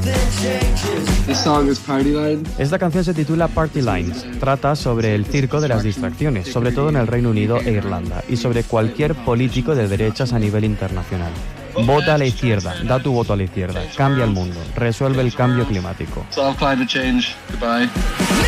Esta canción se titula Party Lines. Trata sobre el circo de las distracciones, sobre todo en el Reino Unido e Irlanda, y sobre cualquier político de derechas a nivel internacional. Vota a la izquierda, da tu voto a la izquierda, cambia el mundo, resuelve el cambio climático.